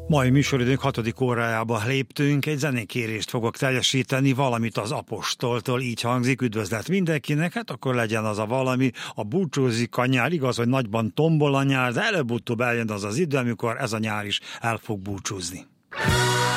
Mai műsoridőnk 6. órájába léptünk, egy zenékérést fogok teljesíteni, valamit az apostoltól, így hangzik: üdvözlet mindenkinek, hát akkor legyen az a valami, a búcsúzik a nyár, igaz, hogy nagyban tombol a nyár, de előbb-utóbb eljön az az idő, amikor ez a nyár is el fog búcsúzni.